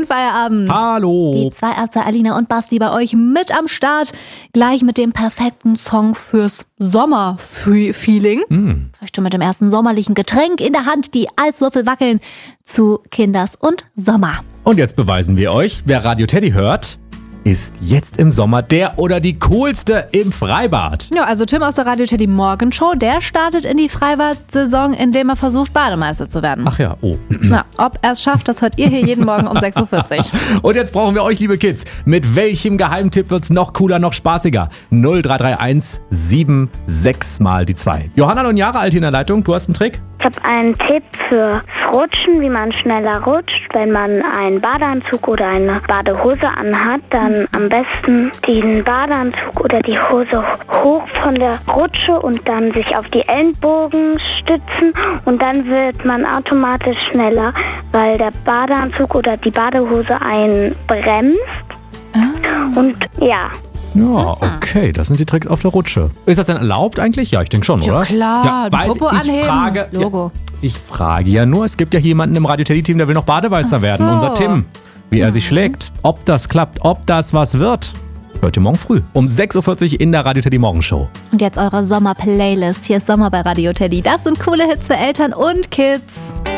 den Feierabend. Hallo. Die 2 Alina und Basti bei euch mit am Start. Gleich mit dem perfekten Song fürs Sommerfeeling. Schon mit dem ersten sommerlichen Getränk in der Hand, die Eiswürfel wackeln zu Kinders und Sommer. Und jetzt beweisen wir euch, wer Radio Teddy hört, ist jetzt im Sommer der oder die coolste im Freibad. Ja, also Tim aus der Radio Teddy Morgenshow, der startet in die Freibad-Saison, indem er versucht, Bademeister zu werden. Ach ja, oh. Na, ob er es schafft, das hört ihr hier jeden Morgen um 6.40 Uhr. Und jetzt brauchen wir euch, liebe Kids. Mit welchem Geheimtipp wird's noch cooler, noch spaßiger? 0331 76 mal die 2. Johanna, 9 Jahre alt hier in der Leitung. Du hast einen Trick? Ich habe einen Tipp für Rutschen, wie man schneller rutscht. Wenn man einen Badeanzug oder eine Badehose anhat, dann am besten den Badeanzug oder die Hose hoch von der Rutsche und dann sich auf die Ellenbogen stützen und dann wird man automatisch schneller, weil der Badeanzug oder die Badehose einen bremst. Und ja. Ja, okay, das sind die Tricks auf der Rutsche. Ist das denn erlaubt eigentlich? Ja, ich denke schon, oder? Ja klar, ja, Popo anheben, Logo. Ja, ich frage ja nur, es gibt ja jemanden im Radio Teddy Team, der will noch Bademeister werden, unser Tim. Wie er sich schlägt, ob das klappt, ob das was wird. Hört ihr morgen früh um 6.40 Uhr in der Radio Teddy Morgenshow. Und jetzt eure Sommer-Playlist. Hier ist Sommer bei Radio Teddy. Das sind coole Hits für Eltern und Kids.